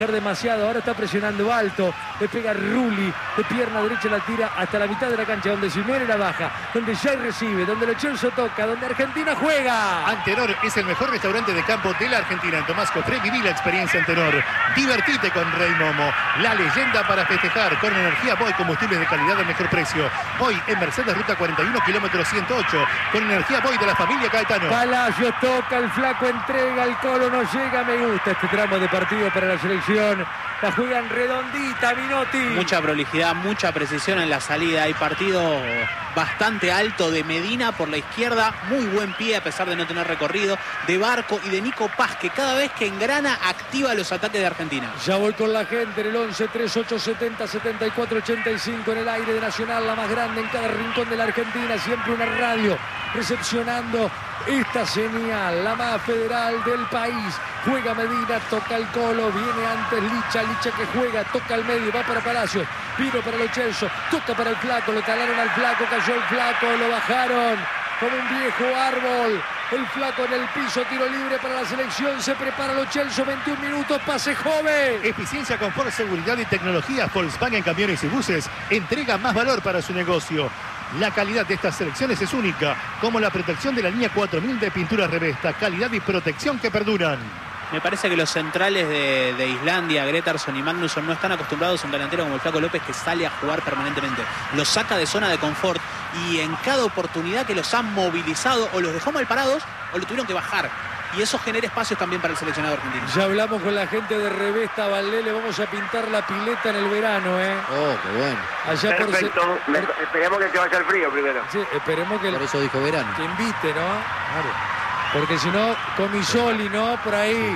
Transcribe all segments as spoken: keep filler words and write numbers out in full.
demasiado, ahora está presionando alto, le pega Rulli, de pierna derecha la tira hasta la mitad de la cancha, donde Simeone la baja, donde Jay recibe, donde Lo Celso toca, donde Argentina juega. Antenor es el mejor restaurante de campo de la Argentina. En Tomás Cofré viví la experiencia Antenor. Divertite con Rey Momo, la leyenda para festejar. Con energía Boy, combustibles de calidad al mejor precio. Boy en Mercedes, ruta cuarenta y uno, kilómetro ciento ocho. Con energía Boy de la familia Caetano. Palacios toca, el flaco entrega, el Colo no llega. Me gusta este tramo de partido para la selección. La juegan redondita, Minotti. Mucha prolijidad, mucha precisión en la salida. Hay partido bastante alto de Medina por la izquierda. Muy buen pie a pesar de no tener recorrido. De Barco y de Nico Paz, que cada vez que engrana activa los ataques de Argentina. Ya voy con la gente en el once, treinta y ocho, setenta, setenta y cuatro, ochenta y cinco en el aire de Nacional, la más grande en cada rincón de la Argentina. Siempre una radio recepcionando esta señal, la más federal del país. Juega Medina, toca el Colo, viene antes Licha, Licha que juega, toca al medio, va para Palacios, vino para Lo Celso, toca para el flaco, lo talaron al flaco, cayó el flaco, lo bajaron como un viejo árbol. El flaco en el piso, tiro libre para la selección, se prepara Lo Celso, veintiún minutos, pase joven. Eficiencia, confort, seguridad y tecnología. Volkswagen Camiones y Buses entrega más valor para su negocio. La calidad de estas selecciones es única, como la protección de la línea cuatro mil de pintura Revesta, calidad y protección que perduran. Me parece que los centrales de, de Islandia, Gretarsson y Magnusson, no están acostumbrados a un delantero como el Flaco López, que sale a jugar permanentemente. Los saca de zona de confort y en cada oportunidad que los han movilizado o los dejó mal parados o lo tuvieron que bajar. Y eso genera espacios también para el seleccionado argentino. Ya hablamos con la gente de Revesta, Valdés, le vamos a pintar la pileta en el verano, ¿eh? Oh, qué bueno. Allá Perfecto, por... Me, esperemos que te vaya el frío primero. Sí, esperemos que... Por eso dijo verano. Que invite, ¿no? Claro. Porque si no, Comisoli, ¿no? Por ahí.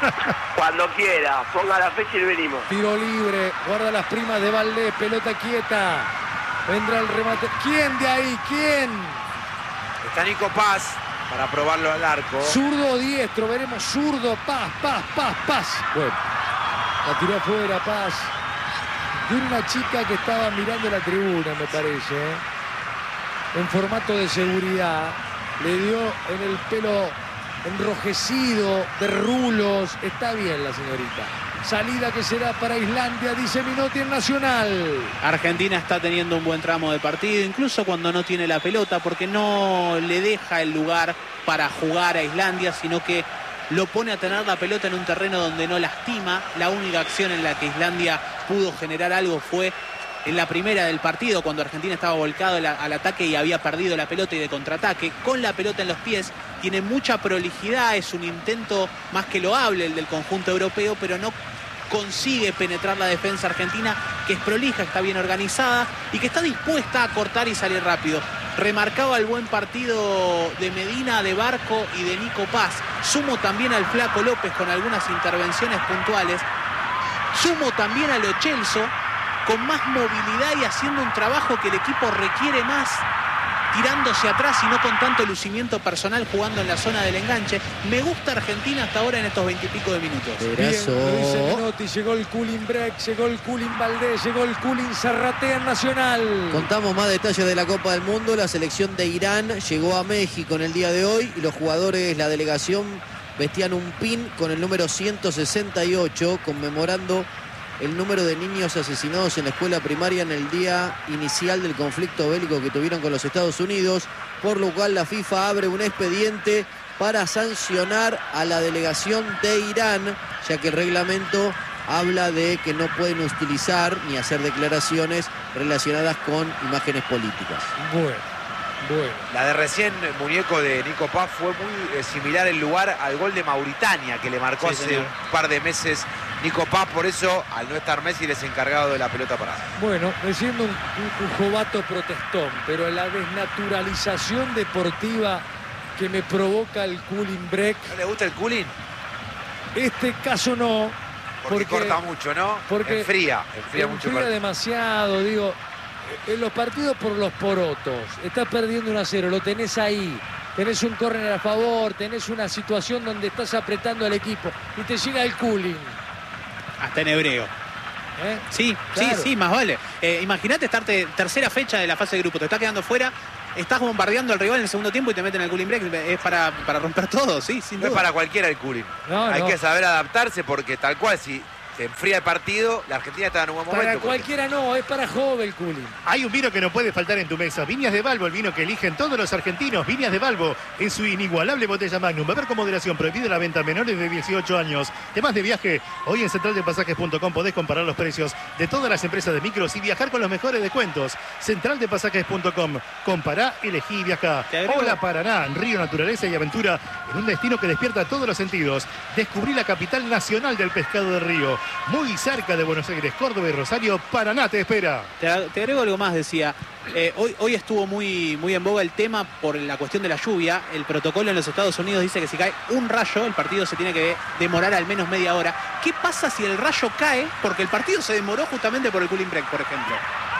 Cuando quiera, ponga la fecha y venimos. Tiro libre, guarda las primas de Valdés, pelota quieta. Vendrá el remate. ¿Quién de ahí? ¿Quién? Está Nico Paz para probarlo al arco. Zurdo o diestro, veremos zurdo, Paz, Paz, Paz, Paz. Bueno, la tiró afuera, Paz. De una chica que estaba mirando la tribuna, me parece, ¿eh? En formato de seguridad. Le dio en el pelo enrojecido de rulos. Está bien la señorita. Salida que será para Islandia, dice Minotti en Nacional. Argentina está teniendo un buen tramo de partido, incluso cuando no tiene la pelota, porque no le deja el lugar para jugar a Islandia, sino que lo pone a tener la pelota en un terreno donde no lastima. La única acción en la que Islandia pudo generar algo fue en la primera del partido, cuando Argentina estaba volcado al ataque y había perdido la pelota y de contraataque. Con la pelota en los pies, tiene mucha prolijidad, es un intento más que loable el del conjunto europeo, pero no consigue penetrar la defensa argentina, que es prolija, está bien organizada y que está dispuesta a cortar y salir rápido. Remarcaba el buen partido de Medina, de Barco y de Nico Paz. Sumo también al Flaco López con algunas intervenciones puntuales. Sumo también a Lo Celso, con más movilidad y haciendo un trabajo que el equipo requiere más, tirándose atrás y no con tanto lucimiento personal, jugando en la zona del enganche. Me gusta Argentina hasta ahora en estos veintipico de minutos. Bien, lo dice Menotti, llegó el cooling break, llegó el cooling Valdés, llegó el cooling Zarratea en Nacional. Contamos más detalles de la Copa del Mundo. La selección de Irán llegó a México en el día de hoy y los jugadores, la delegación, vestían un pin con el número ciento sesenta y ocho, conmemorando el número de niños asesinados en la escuela primaria en el día inicial del conflicto bélico que tuvieron con los Estados Unidos, por lo cual la FIFA abre un expediente para sancionar a la delegación de Irán, ya que el reglamento habla de que no pueden utilizar ni hacer declaraciones relacionadas con imágenes políticas. Bueno, bueno. La de recién, muñeco de Nico Paz, fue muy eh, similar el lugar al gol de Mauritania que le marcó Sí, hace señor. un par de meses Nico Paz. Por eso, al no estar Messi, él es encargado de la pelota parada. Bueno, me siento un, un, un jovato protestón, pero la desnaturalización deportiva que me provoca el cooling break, ¿No le gusta el cooling? este caso no. Porque, corta mucho, ¿no? Porque enfría, enfría mucho. Enfría el demasiado, digo. En los partidos por los porotos, estás perdiendo uno a cero, lo tenés ahí. Tenés un córner a favor, tenés una situación donde estás apretando al equipo y te llega el cooling. Hasta en hebreo. ¿Eh? Sí, Claro. sí, sí, más vale. Eh, Imagínate estarte tercera fecha de la fase de grupo, te está quedando fuera, estás bombardeando al rival en el segundo tiempo y te meten el cooling break. Es para, para romper todo, sí, sin No duda. es para cualquiera el cooling. No, Hay no. que saber adaptarse porque tal cual, si, te enfría el partido, la Argentina está en un buen momento. Para porque... cualquiera no, es para joven, Culi. Hay un vino que no puede faltar en tu mesa. Viñas de Balbo, el vino que eligen todos los argentinos. Viñas de Balbo, en su inigualable botella Magnum. Beber con moderación, prohibido la venta a menores de dieciocho años. Temas de viaje, hoy en central de pasajes punto com podés comparar los precios de todas las empresas de micros y viajar con los mejores descuentos. central de pasajes punto com. Compará, elegí y viajá. Hola Paraná, río, naturaleza y aventura en un destino que despierta todos los sentidos. Descubrí la capital nacional del pescado del río. Muy cerca de Buenos Aires, Córdoba y Rosario, Paraná te espera. Te, te agrego algo más, decía. Eh, hoy, hoy estuvo muy, muy en boga el tema por la cuestión de la lluvia. El protocolo en los Estados Unidos dice que si cae un rayo, el partido se tiene que demorar al menos media hora. ¿Qué pasa si el rayo cae porque el partido se demoró justamente por el cooling break, por ejemplo?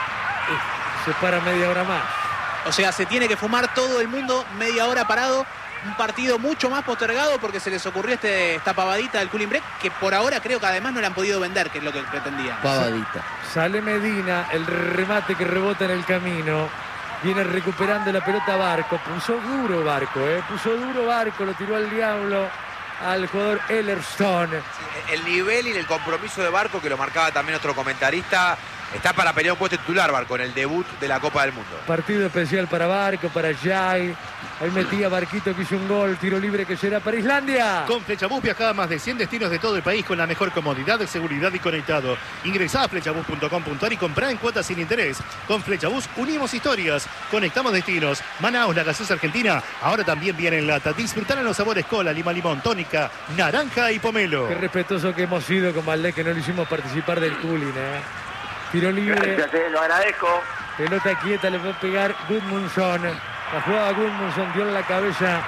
Se para media hora más. O sea, se tiene que fumar todo el mundo media hora parado. Un partido mucho más postergado porque se les ocurrió este, esta pavadita del cooling break, que por ahora creo que además no la han podido vender, que es lo que pretendían. Pavadita. Sale Medina, el remate que rebota en el camino. Viene recuperando la pelota Barco. Puso duro Barco, ¿eh? Puso duro Barco, lo tiró al diablo al jugador Ellerstone. Sí, el nivel y el compromiso de Barco, que lo marcaba también otro comentarista, está para pelear un puesto titular, Barco, en el debut de la Copa del Mundo. Partido especial para Barco, para Jai. Ahí metía Barquito que hizo un gol, tiro libre que será para Islandia. Con Flechabús viajá a más de cien destinos de todo el país con la mejor comodidad, seguridad y conectado. Ingresá a flechabús punto com punto ar y comprá en cuotas sin interés. Con Flechabús unimos historias, conectamos destinos. Manaus, la gaseosa argentina, ahora también viene en lata. Disfrutar en los sabores cola, lima, limón, tónica, naranja y pomelo. Qué respetuoso que hemos sido con Valdés, que no lo hicimos participar del cooling, ¿eh? Tiro libre. Gracias, eh, lo agradezco. Pelota quieta, le va a pegar Gudmundsson. La jugada Gudmundsson dio en la cabeza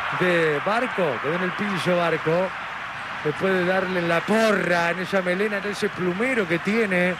de Barco, quedó en el piso Barco. Después de darle la porra en esa melena, en ese plumero que tiene.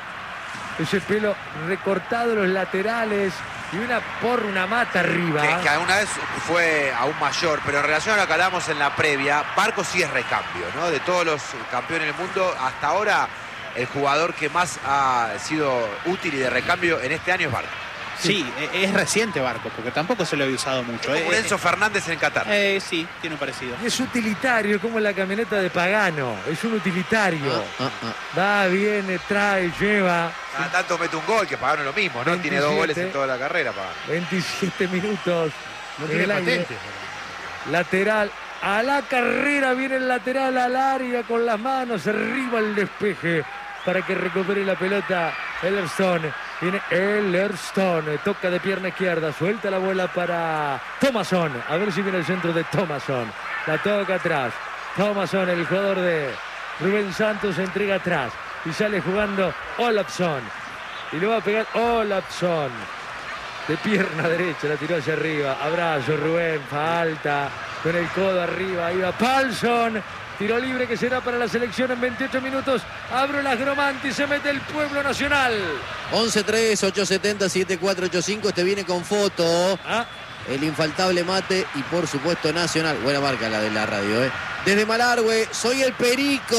Ese pelo recortado, los laterales y una porra, una mata arriba. Que, que alguna vez fue aún mayor, pero en relación a lo que hablamos en la previa, Barco sí es recambio, ¿no? De todos los campeones del mundo, hasta ahora el jugador que más ha sido útil y de recambio en este año es Barco. Sí, es reciente Barco, porque tampoco se lo había usado mucho. Es como eh, Enzo eh, Fernández en Qatar. Eh, sí, tiene un parecido. Y es utilitario, como la camioneta de Pagano. Es un utilitario. Ah, ah, ah. Va, viene, trae, lleva. Cada tanto mete un gol, que Pagano lo mismo, ¿no? veintisiete. Tiene dos goles en toda la carrera, Pagano. veintisiete minutos. No en tiene el aire. patente. Lateral a la carrera, viene el lateral al área con las manos, arriba el despeje para que recupere la pelota Ellerstone. Viene Ellerstone, toca de pierna izquierda, suelta la bola para Thomasson. A ver si viene el centro de Thomasson. La toca atrás. Thomasson, el jugador de Rubén Santos, se entrega atrás y sale jugando Olafsson. Y lo va a pegar Olafsson. De pierna derecha, la tiró hacia arriba. Abrazo, Rubén, falta. Con el codo arriba, ahí va Palsson. Tiro libre que será para la selección en veintiocho minutos. Abro las Gromanti, se mete el Pueblo Nacional. once tres, ocho siete cero, siete cuatro ocho cinco. Este viene con foto. Ah, El infaltable Mate y por supuesto Nacional. Buena marca la de la radio, ¿eh? Desde Malargüe, soy el Perico.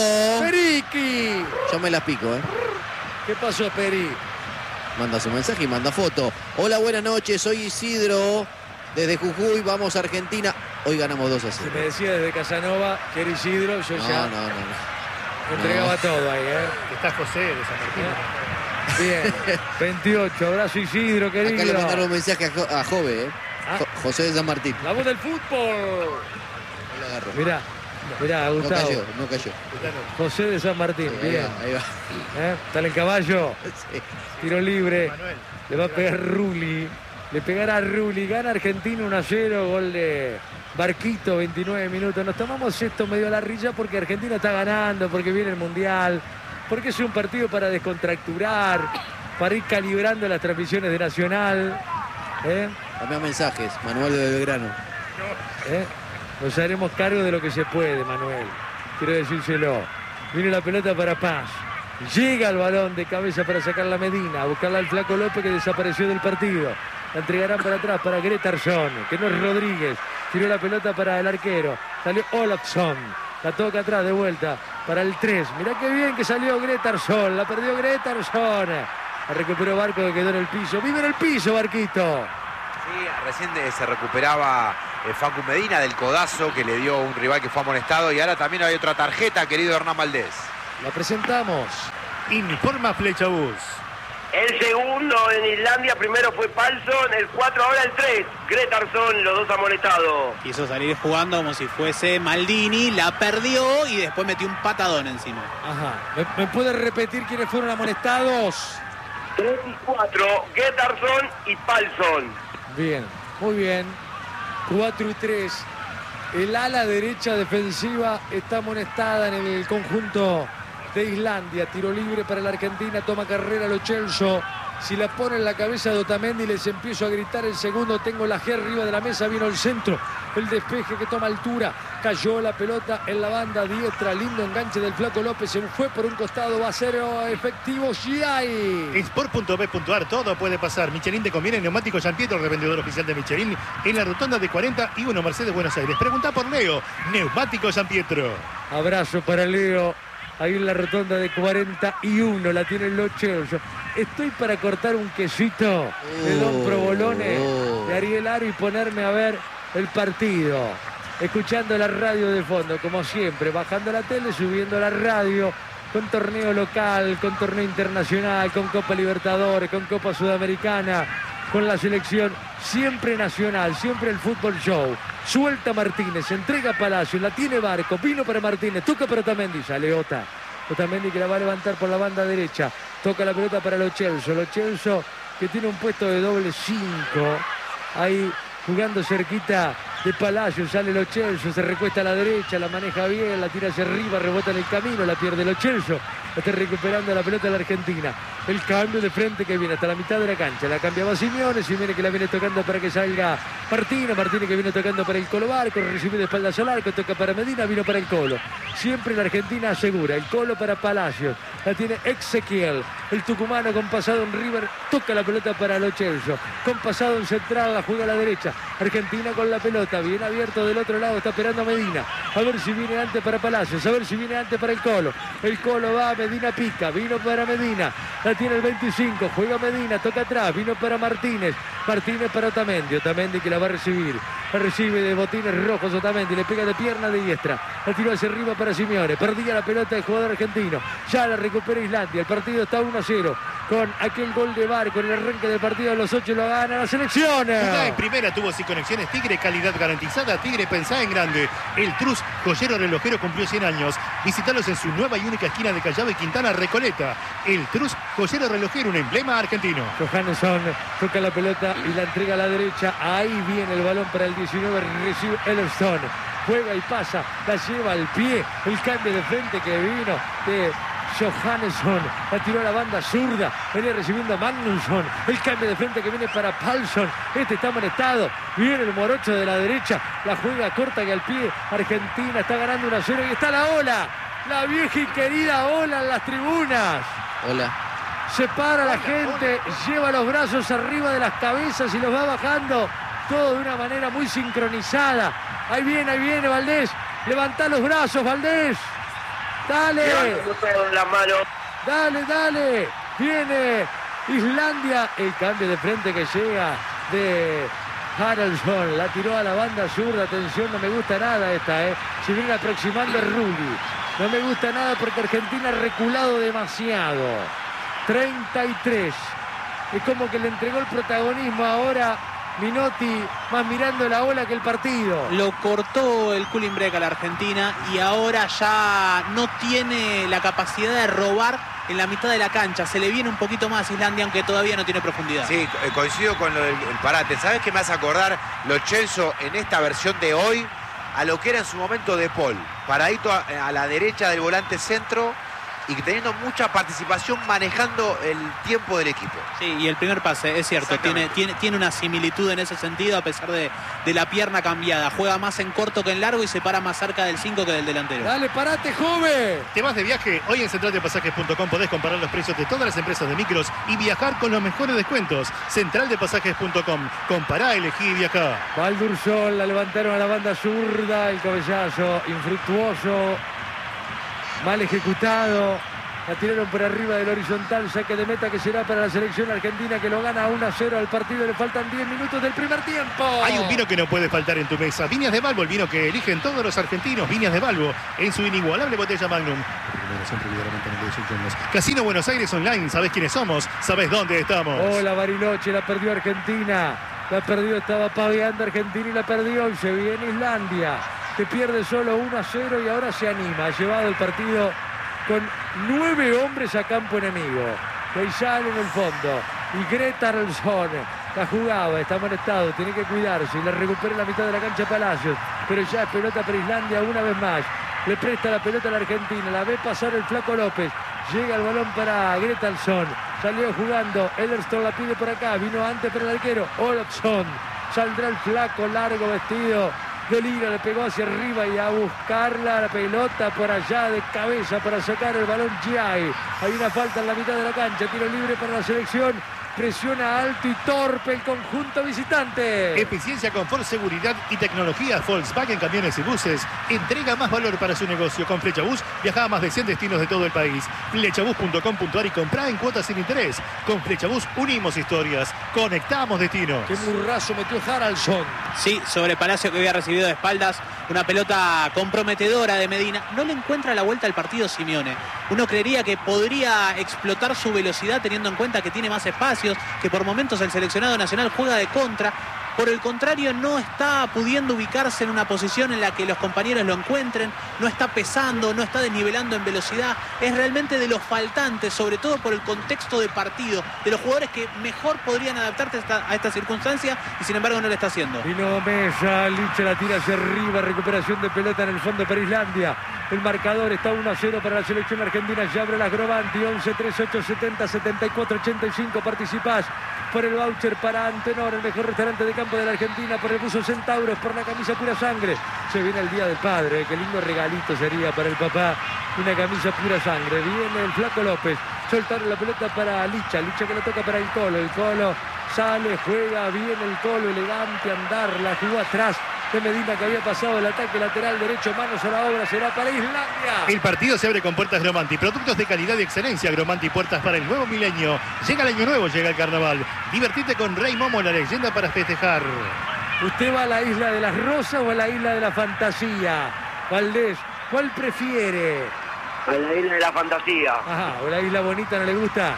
Periqui. Yo me las pico, ¿eh? ¿Qué pasó, Peri? Manda su mensaje y manda foto. Hola, buenas noches, soy Isidro. Desde Jujuy, vamos a Argentina. Hoy ganamos dos a Se cero. me decía desde Casanova que era Isidro, yo No, ya no, no, no. entregaba no. todo ahí, ¿eh? Está José de San Martín. Bien, veintiocho, abrazo Isidro, querido. Acá le mandaron un mensaje a, Jo- a Jove, ¿eh? Ah. Jo- José de San Martín. La voz del fútbol. No lo agarro. Mirá, mirá, No Gustavo. cayó, no cayó. José de San Martín, Ahí bien. va, ahí va. ¿Eh? Está en el caballo, Sí. tiro libre. Manuel. Le va a pegar Rulli. Le pegará Rulli. Gana Argentina uno a cero. Gol de Barquito, veintinueve minutos. Nos tomamos esto medio a la risa porque Argentina está ganando, porque viene el Mundial, porque es un partido para descontracturar, para ir calibrando las transmisiones de Nacional. ¿Eh? También mensajes. Manuel de Belgrano. ¿Eh? Nos haremos cargo de lo que se puede, Manuel. Quiero decírselo. Viene la pelota para Paz. Llega el balón de cabeza para sacar la Medina, a buscarla al Flaco López que desapareció del partido. La entregarán para atrás para Gretarsson, que no es Rodríguez. Tiró la pelota para el arquero. Salió Olafsson. La toca atrás de vuelta para el tres. Mirá qué bien que salió Gretarsson. La perdió Gretarsson. La recuperó Barco que quedó en el piso. Vive en el piso, Barquito. Sí, recién de- se recuperaba eh, Facu Medina del codazo que le dio un rival que fue amonestado y ahora también hay otra tarjeta, querido Hernán Valdés. La presentamos. Informa Flechabús. El segundo en Islandia, primero fue Palsson, el cuatro, ahora el tres. Gretarsson, los dos amonestados. Quiso salir jugando como si fuese Maldini, la perdió y después metió un patadón encima. Ajá. ¿Me, me puede repetir quiénes fueron amonestados? tres y cuatro, Gretarsson y Palsson. Bien, muy bien. cuatro y tres. El ala derecha defensiva está amonestada en el conjunto de Islandia. Tiro libre para la Argentina, toma carrera Lo Celso. Si la pone en la cabeza de Otamendi, les empiezo a gritar el segundo. Tengo la G arriba de la mesa, vino el centro. El despeje que toma altura. Cayó la pelota en la banda diestra. Lindo enganche del Flaco López. Se fue por un costado. Va a ser efectivo Giai. Sport punto b punto a r, todo puede pasar. Michelin te conviene. Neumático Gian Pietro, revendedor oficial de Michelin. En la rotonda de cuarenta y uno Mercedes, Buenos Aires. Pregunta por Leo. Neumático Gian Pietro. Abrazo para Leo. Ahí en la rotonda de cuarenta y uno. La tiene Lo Celso. Estoy para cortar un quesito de Don Provolone, oh. de Ariel Aro, y ponerme a ver el partido. Escuchando la radio de fondo, como siempre. Bajando la tele, subiendo la radio. Con torneo local, con torneo internacional, con Copa Libertadores, con Copa Sudamericana, con la selección siempre nacional, siempre el fútbol show. Suelta Martínez, entrega Palacios, la tiene Barco, vino para Martínez, toca para Otamendi, sale Ota. Otamendi que la va a levantar por la banda derecha, toca la pelota para Lo Celso, Lo Celso que tiene un puesto de doble cinco, ahí jugando cerquita de Palacios, sale Lo Celso, se recuesta a la derecha, la maneja bien, la tira hacia arriba, rebota en el camino, la pierde Lo Celso, está recuperando la pelota de la Argentina. El cambio de frente que viene hasta la mitad de la cancha, la cambiaba Simeone, Simeone que la viene tocando para que salga Martínez, Martínez que viene tocando para el Colo Barco, recibe de espaldas al arco, toca para Medina, vino para el Colo. Siempre la Argentina asegura, el Colo para Palacios, la tiene Ezequiel, el tucumano con pasado en River, toca la pelota para Lo Celso, con pasado en central, la juega a la derecha, Argentina con la pelota, bien abierto del otro lado, está esperando Medina, a ver si viene antes para Palacios, a ver si viene antes para el Colo, el Colo va, Medina pica, vino para Medina, la tiene el veinticinco, juega Medina, toca atrás, vino para Martínez, Martínez para Otamendi, Otamendi que la va a recibir, la recibe de botines rojos Otamendi, le pega de pierna de diestra, la tiró hacia arriba para Simeone, perdía la pelota el jugador argentino, ya la recupera Islandia, el partido está uno a cero, con aquel gol de Barco en el arranque del partido, a los ocho lo gana la selección. Jugá en primera, tuvo sin conexiones Tigre, calidad garantizada, Tigre pensá en grande. El Trus, joyero relojero, cumplió cien años. Visítalos en su nueva y única esquina de Callao y Quintana, Recoleta. El Trus, joyero relojero, un emblema argentino. Johannesson toca la pelota y la entrega a la derecha, ahí viene el balón para el diecinueve, recibe Ellerson, juega y pasa, la lleva al pie, el cambio de frente que vino de Johannesson, la tiró a la banda zurda, venía recibiendo a Magnusson, el cambio de frente que viene para Palsson, este está amonestado, viene el morocho de la derecha, la juega corta que al pie, Argentina está ganando uno a cero y está la ola, la vieja y querida ola en las tribunas. Hola. Se para la gente, lleva los brazos arriba de las cabezas y los va bajando, todo de una manera muy sincronizada. Ahí viene, ahí viene Valdés, levanta los brazos Valdés. Dale, La mano. dale, dale, viene Islandia, el cambio de frente que llega de Haraldsson, la tiró a la banda zurda, atención, no me gusta nada esta, eh. Se viene aproximando el Rulli, no me gusta nada porque Argentina ha reculado demasiado, treinta y tres, es como que le entregó el protagonismo ahora Minotti, más mirando la ola que el partido. Lo cortó el cooling break a la Argentina y ahora ya no tiene la capacidad de robar en la mitad de la cancha. Se le viene un poquito más a Islandia, aunque todavía no tiene profundidad. Sí, coincido con lo del el parate. ¿Sabes qué me hace acordar Lo Celso en esta versión de hoy? A lo que era en su momento De Paul. Paradito a, a la derecha del volante centro y teniendo mucha participación manejando el tiempo del equipo. Sí, y el primer pase, es cierto, tiene, tiene, tiene una similitud en ese sentido a pesar de, de la pierna cambiada. Juega más en corto que en largo y se para más cerca del cinco que del delantero. Dale, parate, joven. ¿Te vas de viaje? Hoy en central de pasajes punto com podés comparar los precios de todas las empresas de micros y viajar con los mejores descuentos. central de pasajes punto com. Compará, elegí y viajá. Valdursol, la levantaron a la banda zurda, el cabezazo infructuoso, mal ejecutado, la tiraron por arriba del horizontal, saque de meta que será para la selección argentina que lo gana uno a cero al partido, le faltan diez minutos del primer tiempo. Hay un vino que no puede faltar en tu mesa, Viñas de Balbo, el vino que eligen todos los argentinos, Viñas de Balbo, en su inigualable botella Magnum. Moderación prohibida la venta de juegos. Casino Buenos Aires Online. ¿Sabés quiénes somos? ¿Sabés dónde estamos? Hola, Bariloche. La perdió Argentina. La perdió, estaba paveando Argentina y la perdió. Y se viene Islandia, que pierde solo uno a cero y ahora se anima. Ha llevado el partido con nueve hombres a campo enemigo. Feisal en el fondo. Y Gretarson la jugaba, está molestado, tiene que cuidarse. Y le recupera la mitad de la cancha Palacios. Pero ya es pelota para Islandia una vez más. Le presta la pelota a la Argentina. La ve pasar el Flaco López. Llega el balón para Gretarson. Salió jugando. Ellerston la pide por acá. Vino antes para el arquero. Olofsson. Saldrá el Flaco, largo vestido de Lira. Le pegó hacia arriba y a buscarla la pelota por allá de cabeza para sacar el balón Giai. Hay una falta en la mitad de la cancha. Tiro libre para la selección. Presiona alto y torpe el conjunto visitante. Eficiencia, confort, seguridad y tecnología. Volkswagen Camiones y Buses entrega más valor para su negocio. Con Flechabús viaja a más de cien destinos de todo el país. Flechabús punto com punto ar y comprá en cuotas sin interés. Con Flechabús unimos historias, conectamos destinos. Qué murrazo metió Haraldsson. Sí, sobre Palacio, que había recibido de espaldas una pelota comprometedora de Medina. No le encuentra la vuelta al partido Simeone. Uno creería que podría explotar su velocidad teniendo en cuenta que tiene más espacios, que por momentos el seleccionado nacional juega de contra. Por el contrario, no está pudiendo ubicarse en una posición en la que los compañeros lo encuentren, no está pesando, no está desnivelando en velocidad. Es realmente de los faltantes, sobre todo por el contexto de partido, de los jugadores que mejor podrían adaptarse a esta, a esta circunstancia y sin embargo no lo está haciendo. Vino Mesa, Licha la tira hacia arriba, recuperación de pelota en el fondo para Islandia. El marcador está uno a cero para la selección argentina. Ya abre la Grovanti, once, treinta y ocho, setenta, setenta y cuatro, ochenta y cinco. Participás por el voucher para Antenor, el mejor restaurante de campo de la Argentina, por el buzo Centauros, por la camisa Pura Sangre. Se viene el Día del Padre, qué lindo regalito sería para el papá, una camisa Pura Sangre. Viene el Flaco López, soltaron la pelota para Licha, Licha que la toca para el Colo, el Colo sale, juega bien el Colo, elegante andar, la jugó atrás de Medina, que había pasado el ataque lateral derecho, manos a la obra, será para Islandia. El partido se abre con puertas Gromanti, productos de calidad y excelencia. Gromanti, puertas para el nuevo milenio. Llega el año nuevo, llega el carnaval. Divertite con Rey Momo, la leyenda para festejar. ¿Usted va a la isla de las rosas o a la isla de la fantasía? Valdés, ¿cuál prefiere? A la isla de la fantasía. Ajá, ¿o la isla bonita no le gusta?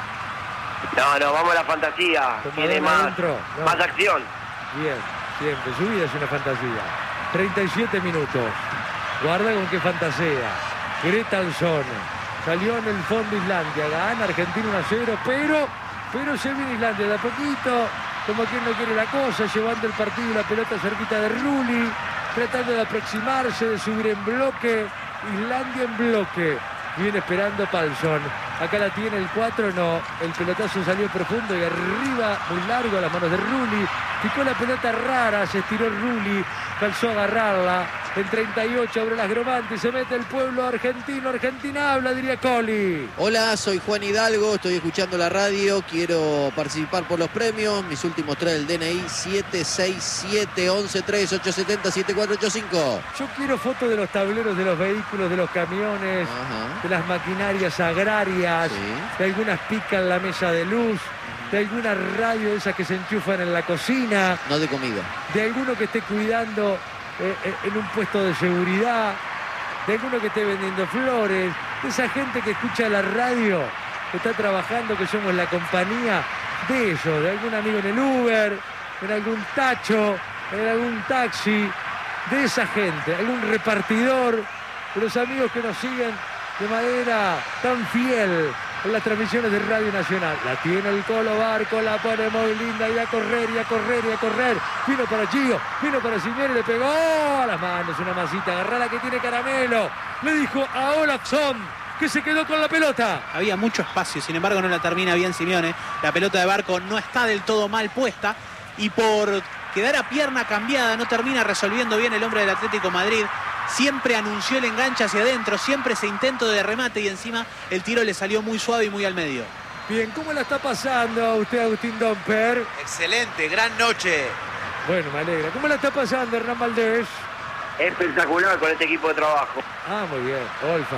No, no, vamos a la fantasía. Como Tiene adentro, más, adentro, no. más acción. Bien, siempre, su vida es una fantasía. treinta y siete minutos. Guarda con qué fantasea. Gretarson salió en el fondo Islandia. Gana Argentina uno a cero, pero, pero se viene Islandia de a poquito, como quien no quiere la cosa, llevando el partido y la pelota cerquita de Rulli, tratando de aproximarse, de subir en bloque. Islandia en bloque. Viene esperando Palsson. Acá la tiene el cuatro, no. El pelotazo salió profundo y arriba, muy largo, a las manos de Rulli. Picó la pelota rara, se estiró Rulli, calzó a agarrarla. En treinta y ocho abre las Gromanti, se mete el pueblo argentino. Argentina habla, diría Coli. Hola, soy Juan Hidalgo, estoy escuchando la radio, quiero participar por los premios. Mis últimos tres del D N I, siete seis siete, once tres, ocho siete cero, siete cuatro ocho cinco. Yo quiero fotos de los tableros de los vehículos, de los camiones, Ajá. de las maquinarias agrarias, Sí. de algunas pican la mesa de luz, de alguna radio de esas que se enchufan en la cocina, No de comida. de alguno que esté cuidando eh, eh, en un puesto de seguridad, de alguno que esté vendiendo flores, de esa gente que escucha la radio, que está trabajando, que somos la compañía de ellos, de algún amigo en el Uber, en algún tacho, en algún taxi, de esa gente, algún repartidor, de los amigos que nos siguen de manera tan fiel en las transmisiones de Radio Nacional. La tiene el Colo Barco, la pone muy linda y a correr, y a correr, y a correr. Vino para Gio, vino para Simeone, le pegó a las manos una masita, agarrala que tiene Caramelo. Le dijo a Olafsson, que se quedó con la pelota. Había mucho espacio, sin embargo no la termina bien Simeone. La pelota de Barco no está del todo mal puesta y por quedar a pierna cambiada no termina resolviendo bien el hombre del Atlético Madrid. Siempre anunció el enganche hacia adentro, siempre ese intento de remate y encima el tiro le salió muy suave y muy al medio. Bien, ¿cómo la está pasando a usted, Agustín Domper? Excelente, gran noche. Bueno, me alegra. ¿Cómo la está pasando, Hernán Valdés? Espectacular con este equipo de trabajo. Ah, muy bien, Olfa.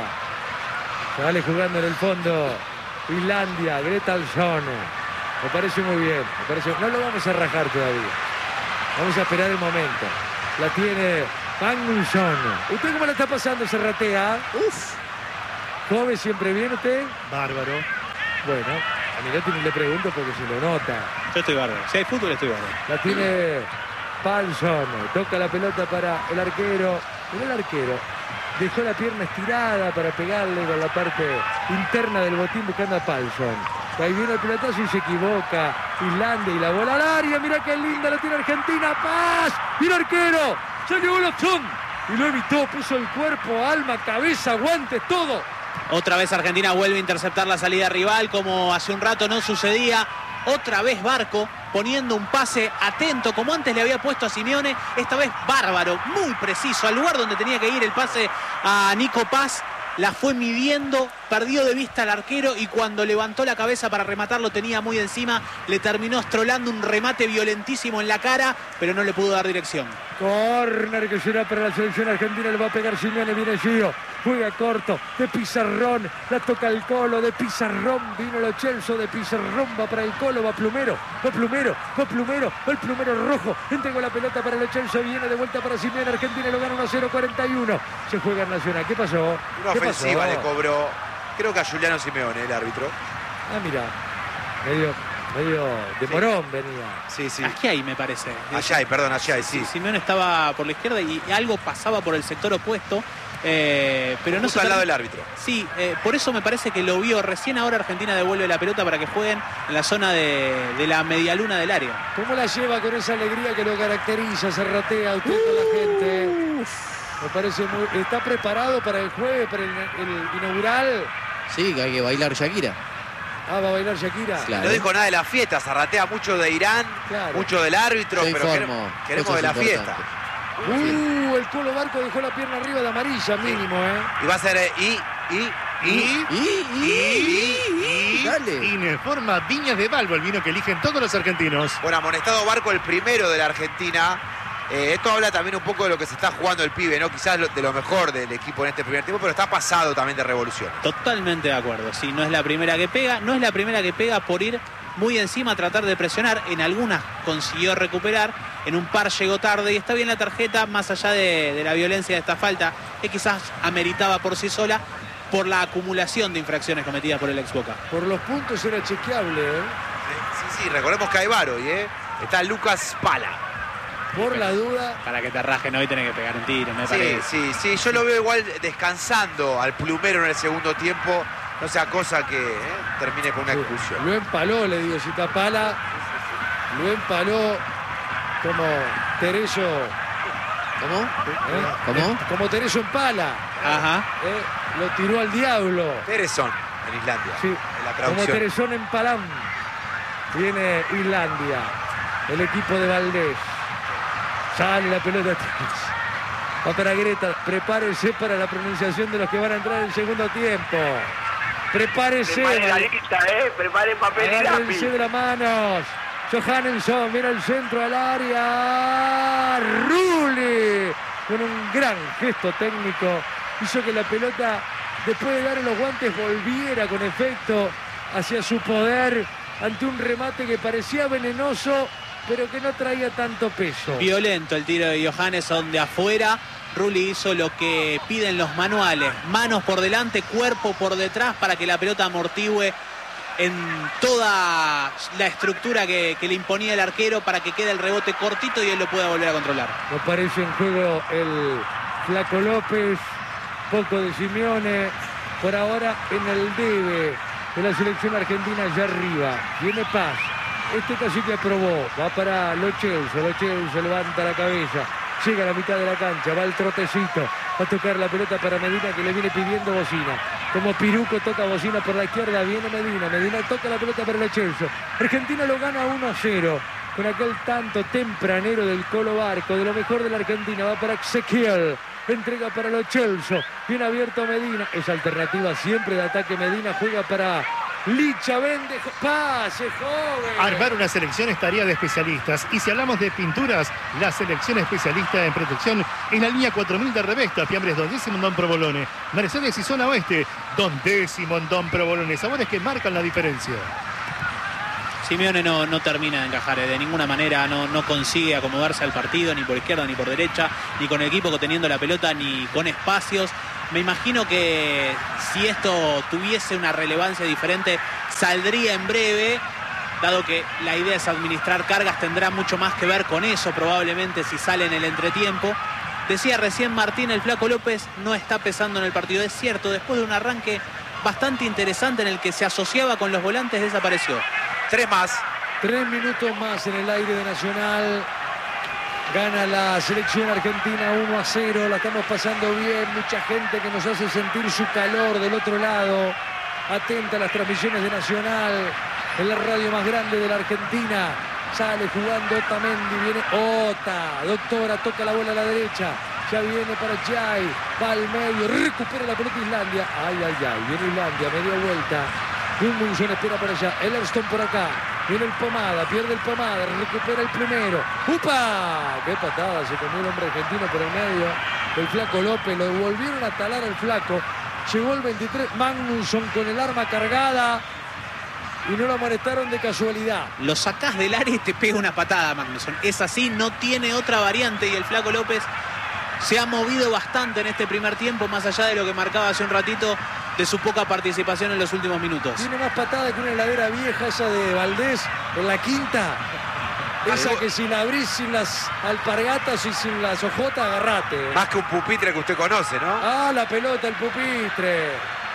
Sale jugando en el fondo Islandia, Gretarson. Me parece muy bien, me parece... No lo vamos a rajar todavía. Vamos a esperar el momento. La tiene Magnusson. ¿Usted cómo la está pasando, Serratea? Uf. Jove, ¿siempre viene usted? Bárbaro. Bueno, a Mirotti ni le pregunto porque se lo nota. Yo estoy bárbaro. Si hay fútbol, estoy bárbaro. La tiene Palsson. Toca la pelota para el arquero. Pero el arquero dejó la pierna estirada para pegarle con la parte interna del botín buscando a Palsson. Ahí viene el pelotazo y se equivoca Islandia y la bola al área. Mira qué linda la tiene Argentina. Paz. Y el arquero salió la opción y lo evitó. Puso el cuerpo, alma, cabeza, guantes, todo. Otra vez Argentina vuelve a interceptar la salida rival, como hace un rato no sucedía. Otra vez Barco poniendo un pase atento, como antes le había puesto a Simeone. Esta vez bárbaro, muy preciso, al lugar donde tenía que ir el pase a Nico Paz. La fue midiendo, perdió de vista al arquero y cuando levantó la cabeza para rematar lo tenía muy encima. Le terminó estrolando un remate violentísimo en la cara, pero no le pudo dar dirección. Corner que será para la selección argentina, le va a pegar Simeone, viene Gio, juega corto, de Pizarrón, la toca el Colo, de Pizarrón, vino Lo Celso, de Pizarrón, va para el Colo, va Plumero, va Plumero, va Plumero, va el Plumero rojo, entregó la pelota para Lo Celso, viene de vuelta para Simeone, Argentina lo gana uno a cero, cuarenta y uno, se juega en Nacional, ¿qué pasó? Una ¿Qué ofensiva pasó? le cobró, creo que a Juliano Simeone, el árbitro. Ah, mira, medio, medio de morón venía. Sí, sí. Aquí hay, me parece. Allá hay, perdón, allá hay, sí. Simeone estaba por la izquierda y algo pasaba por el sector opuesto. Eh, pero no Justo se al lado termi- del árbitro. Sí, eh, por eso me parece que lo vio. Recién ahora Argentina devuelve la pelota para que jueguen en la zona de, de la medialuna del área. ¿Cómo la lleva con esa alegría que lo caracteriza? Se ratea usted con la gente. Me parece muy... ¿Está preparado para el jueves, para el, el inaugural? Sí, que hay que bailar Shakira. Ah, va a bailar Shakira. Claro. No dijo nada de la fiesta, se ratea mucho de Irán, Claro. mucho del árbitro, Yo pero informo queremos, queremos cosas de la fiesta. importantes. Uh, el Colo Barco dejó la pierna arriba de amarilla, mínimo, ¿eh? Y va a ser eh, y, y, y, Y, y, y, Y, dale. Ineforma Viñas de Balbo, el vino que eligen todos los argentinos. Bueno, amonestado Barco, el primero de la Argentina. Eh, esto habla también un poco de lo que se está jugando el pibe, ¿no? Quizás lo- de lo mejor del equipo en este primer tiempo, pero está pasado también de revoluciones. Totalmente de acuerdo. Sí, no es la primera que pega. No es la primera que pega por ir muy encima a tratar de presionar. En algunas consiguió recuperar. En un par llegó tarde y está bien la tarjeta, más allá de, de la violencia de esta falta, que quizás ameritaba por sí sola por la acumulación de infracciones cometidas por el ex Boca. Por los puntos era chequeable, ¿eh? Sí, sí, recordemos que hay VAR hoy, ¿eh? Está Lucas Pala. Por la duda, Para que te rajen hoy tenés que pegar un tiro, me Sí, parece. sí, sí, yo lo veo igual descansando al plumero en el segundo tiempo. No sea cosa que ¿eh? termine con una sí, expulsión. lo empaló, le digo, si Tapala, lo empaló como Tereso, ¿Cómo? ¿eh? ¿Cómo? Como Tereso empala, Ajá. ¿eh? Lo tiró al diablo. Tereson en Islandia, Sí, en la como traducción. Teresón en Palam. Viene Islandia, el equipo de Valdés. Sale la pelota atrás. Va para Greta. Prepárese para la pronunciación de los que van a entrar en el segundo tiempo. Prepárese. Prepare la lista, ¿eh? Prepare papel y Agárrense lápiz. de las manos. Johannesson, mira el centro al área. Rulli, con un gran gesto técnico, hizo que la pelota, después de darle los guantes, volviera con efecto hacia su poder ante un remate que parecía venenoso, pero que no traía tanto peso. Violento el tiro de Johannesson de afuera. Rulli hizo lo que piden los manuales. Manos por delante, cuerpo por detrás para que la pelota amortigüe en toda la estructura que, que le imponía el arquero para que quede el rebote cortito y él lo pueda volver a controlar. No aparece en juego el Flaco López, poco de Simeone, por ahora en el debe de la selección argentina allá arriba. Viene Paz, este casi que aprobó, va para Lo Celso, Lo Celso levanta la cabeza, llega a la mitad de la cancha, va el trotecito, va a tocar la pelota para Medina que le viene pidiendo bocina. Como Piruco toca bocina por la izquierda, viene Medina, Medina toca la pelota para Lo Celso. Argentina lo gana uno a cero. Con aquel tanto tempranero del Colo Barco, de lo mejor de la Argentina, va para Ezequiel, entrega para Lo Celso, bien abierto Medina, esa alternativa siempre de ataque Medina, juega para Licha, vende, pase, joven. Armar una selección es tarea de especialistas. Y si hablamos de pinturas, la selección especialista en protección es la línea cuatro mil de Revesta. Fiambres Don Décimo en Don Provolone. Mercedes y Zona Oeste. Don Décimo en Don Provolone. Sabores que marcan la diferencia. Simeone no, no termina de encajar, eh, de ninguna manera no, no consigue acomodarse al partido, ni por izquierda, ni por derecha, ni con el equipo teniendo la pelota, ni con espacios. Me imagino que si esto tuviese una relevancia diferente, saldría en breve, dado que la idea es administrar cargas, tendrá mucho más que ver con eso, probablemente si sale en el entretiempo. Decía recién Martín, el Flaco López no está pesando en el partido. Es cierto, después de un arranque bastante interesante en el que se asociaba con los volantes, desapareció. Tres más. Tres minutos más en el aire de Nacional. Gana la selección argentina uno a cero. La estamos pasando bien. Mucha gente que nos hace sentir su calor del otro lado. Atenta a las transmisiones de Nacional. En la radio más grande de la Argentina. Sale jugando Otamendi. Viene Ota. Doctora toca la bola a la derecha. Ya viene para Jai. Va al medio. Recupera la pelota Islandia. Ay, ay, ay. Viene Islandia. Media vuelta. Gudmundsson espera por allá. Ellersson por acá. Viene el Pomada. Pierde el Pomada. Recupera el primero. ¡Upa! ¡Qué patada! Se comió el hombre argentino por el medio. El Flaco López. Lo volvieron a talar al Flaco. Llegó el veintitrés. Magnusson con el arma cargada. Y no lo amonestaron de casualidad. Lo sacás del área y te pega una patada, Magnusson. Es así, no tiene otra variante. Y el Flaco López se ha movido bastante en este primer tiempo, más allá de lo que marcaba hace un ratito de su poca participación en los últimos minutos. Tiene más patada que una heladera vieja, esa de Valdés, en la quinta. Esa que si la abrís sin las alpargatas y sin las ojotas, agarrate. Más que un pupitre que usted conoce, ¿no? Ah, la pelota, el pupitre.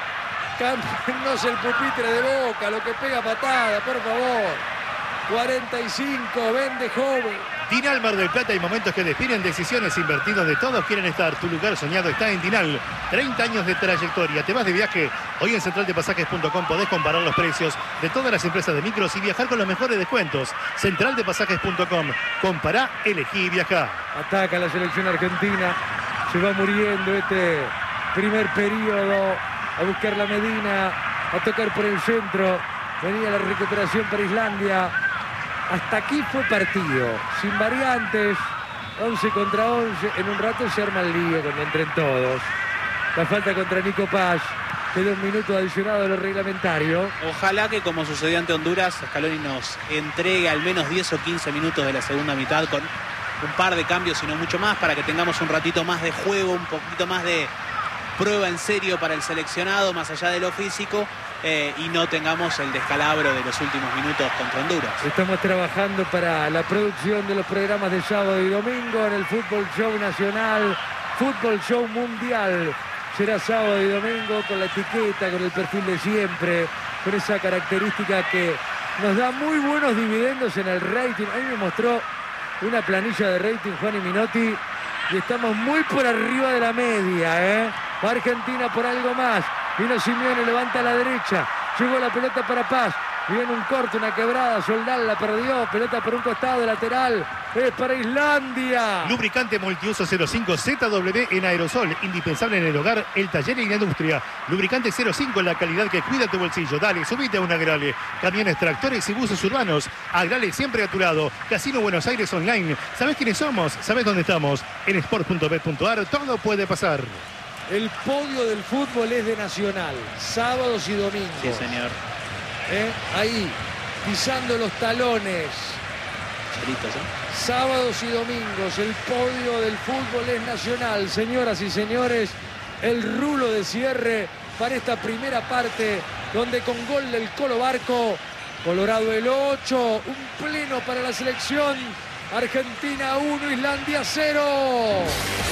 Cámbianos el pupitre de Boca, lo que pega patada, por favor. cuarenta y cinco, vende joven. Dinal Mar del Plata, hay momentos que definen decisiones invertidas donde todos quieren estar. Tu lugar soñado está en Dinal. treinta años de trayectoria. ¿Te vas de viaje? Hoy en central de pasajes punto com podés comparar los precios de todas las empresas de micros y viajar con los mejores descuentos. central de pasajes punto com. Compará, elegí y viajá. Ataca la selección argentina. Se va muriendo este primer periodo. A buscar la Medina. A tocar por el centro. Venía la recuperación para Islandia. Hasta aquí fue partido, sin variantes, once contra once. En un rato se arma el lío cuando entren todos. La falta contra Nico Paz, queda un minuto adicionado de lo reglamentario. Ojalá que, como sucedió ante Honduras, Scaloni nos entregue al menos diez o quince minutos de la segunda mitad con un par de cambios, si no mucho más, para que tengamos un ratito más de juego, un poquito más de prueba en serio para el seleccionado, más allá de lo físico. Eh, y no tengamos el descalabro de los últimos minutos contra Honduras. Estamos trabajando para la producción de los programas de sábado y domingo en el Fútbol Show Nacional, Fútbol Show Mundial. Será sábado y domingo con la etiqueta, con el perfil de siempre, con esa característica que nos da muy buenos dividendos en el rating. Ahí me mostró una planilla de rating Juan y Minotti y estamos muy por arriba de la media, ¿eh? Va Argentina por algo más. Vino Simeone, levanta a la derecha. Llegó la pelota para Paz. Viene un corte, una quebrada. Soldán la perdió. Pelota por un costado, lateral. Es para Islandia. Lubricante multiuso cero cinco Z W en aerosol. Indispensable en el hogar, el taller y la industria. Lubricante cero cinco, la calidad que cuida tu bolsillo. Dale, subite a un Agrale. Camiones, tractores y buses urbanos. Agrale siempre a tu lado. Casino Buenos Aires Online. ¿Sabés quiénes somos? ¿Sabés dónde estamos? En sport punto bet punto ar. Todo puede pasar. El podio del fútbol es de Nacional, sábados y domingos. Sí, señor. ¿Eh? Ahí, pisando los talones. Choritos, ¿eh? Sábados y domingos, el podio del fútbol es Nacional. Señoras y señores, el rulo de cierre para esta primera parte, donde con gol del Colo Barco, Colorado el ocho, un pleno para la selección. Argentina uno, Islandia cero.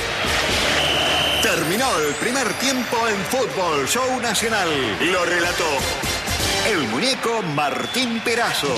Terminó el primer tiempo en Fútbol Show Nacional. Lo relató el muñeco Martín Perazo.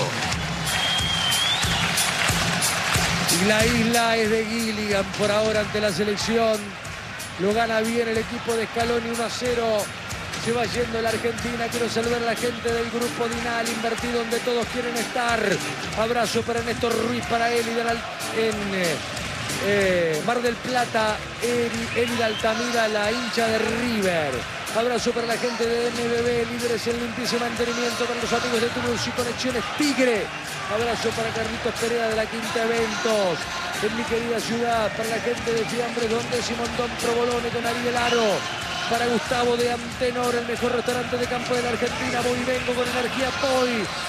Y la isla es de Gilligan por ahora ante la selección. Lo gana bien el equipo de Scaloni uno a cero. Se va yendo la Argentina. Quiero saludar a la gente del grupo Dinal, invertido donde todos quieren estar. Abrazo para Néstor Ruiz, para él y de la, en eh, eh, Mar del Plata, Eli Altamira, la hincha de River. Abrazo para la gente de M B B, líderes en limpieza y mantenimiento, para los amigos de Toulouse y Conexiones Tigre. Abrazo para Carlitos Perea de la Quinta Eventos. En mi querida ciudad, para la gente de Fiambres, donde Simondón Provolone con Ariel Aro. Para Gustavo de Antenor, el mejor restaurante de campo de la Argentina. Voy y vengo con energía Poi.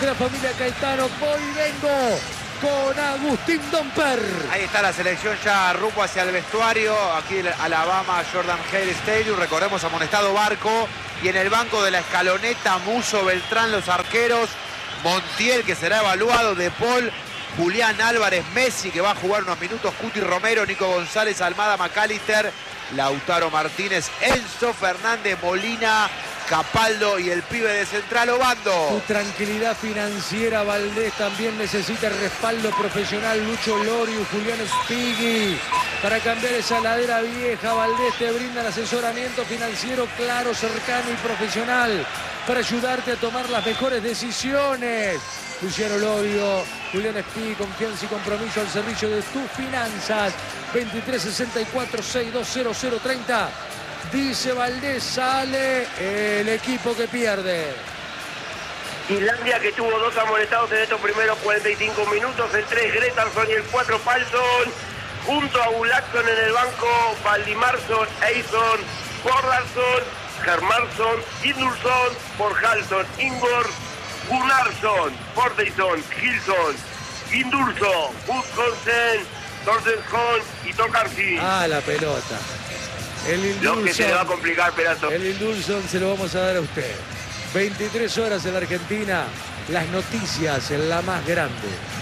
de la familia Caetano. Voy y vengo con Agustín Domper. Ahí está la selección ya rumbo hacia el vestuario. Aquí el Alabama Jordan Hare Stadium. Recordemos, amonestado Barco. Y en el banco de la escaloneta, Muso, Beltrán, los arqueros. Montiel, que será evaluado. De Paul, Julián Álvarez, Messi, que va a jugar unos minutos. Cuti Romero, Nico González, Almada, McAllister, Lautaro Martínez, Enzo Fernández, Molina, Capaldo y el pibe de central Obando. Tu tranquilidad financiera, Valdés, también necesita respaldo profesional. Lucho Lorio y Julián Spigui. Para cambiar esa ladera vieja, Valdés te brinda el asesoramiento financiero claro, cercano y profesional para ayudarte a tomar las mejores decisiones. Luciano Lorio, Julián Spigui, confianza y compromiso al servicio de tus finanzas. veintitrés sesenta y cuatro, sesenta y dos cero cero treinta. Dice Valdés, sale el equipo que pierde. Islandia, que tuvo dos amonestados en estos primeros cuarenta y cinco minutos, el tres Gretarson y el cuatro Palsson, junto a Gulaxson en el banco, Valdimarsson, Eison, Borlarsson, Germarsson, Indulsson, Borjalsson, Ingor, Gunnarsson, Fordeison, Gilson, Indulso, Gudjonsen, Tordenson y Tokarski. Ah, la pelota. El Lo que se le va a Indulsson, complicar, Perazo. el Indulsson se lo vamos a dar a usted. veintitrés horas en la Argentina. Las noticias en la más grande.